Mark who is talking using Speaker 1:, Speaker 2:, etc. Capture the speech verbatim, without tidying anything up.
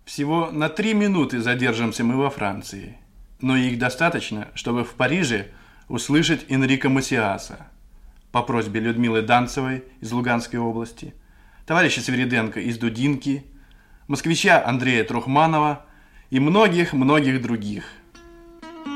Speaker 1: Всего на три минуты задержимся мы во Франции, но их достаточно, чтобы в Париже услышать Энрико Массиаса по просьбе Людмилы Данцевой из Луганской области, товарища Свириденко из Дудинки, москвича Андрея Трухманова и многих-многих других.